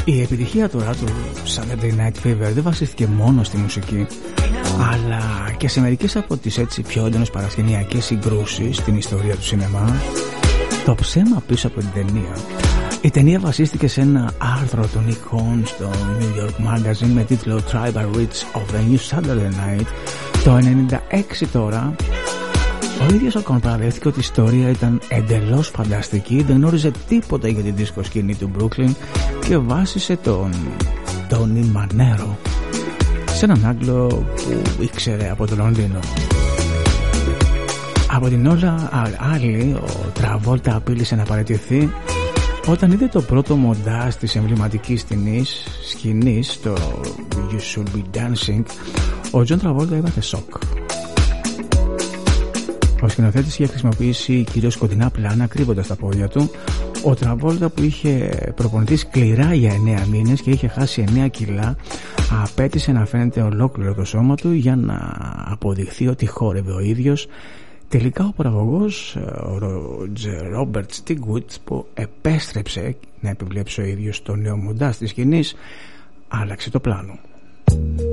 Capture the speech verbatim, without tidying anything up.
Η επιτυχία τώρα του Saturday Night Fever δεν βασίστηκε μόνο στη μουσική, αλλά και σε μερικές από τις έτσι πιο έντονες παρασκηνιακές συγκρούσεις στην ιστορία του σινεμά. Το ψέμα πίσω από την ταινία. Η ταινία βασίστηκε σε ένα άρθρο του Nick Horn στο New York Magazine με τίτλο Tribal Roots of the New Saturday Night. Το ενενήντα έξι τώρα, ο ίδιος ο Κον παραδέχτηκε ότι η ιστορία ήταν εντελώς φανταστική, δεν γνώριζε τίποτα για την δίσκο σκηνή του Brooklyn και βάσισε τον Tony Manero σε έναν Άγγλο που ήξερε από το Λονδίνο. Από την όλα άλλη, ο Τραβόλτα απείλησε να παραιτηθεί όταν είδε το πρώτο μοντάζ της εμβληματικής σκηνής στο You Should Be Dancing. Ο Τζον Τραβόλτα έπαθε σοκ. Ο σκηνοθέτης είχε χρησιμοποιήσει κυρίως κοντινά πλάνα κρύβοντας τα πόδια του. Ο Τραβόλτα, που είχε προπονηθεί σκληρά για εννέα μήνες και είχε χάσει εννέα κιλά, απέτησε να φαίνεται ολόκληρο το σώμα του για να αποδειχθεί ότι χόρευε ο ίδιος. Τελικά ο παραγωγός, ο Ρόμπερτ Στίγκουτς, που επέστρεψε να επιβλέψει ο ίδιος το νέο μοντάζ της σκηνής, άλλαξε το πλάνο.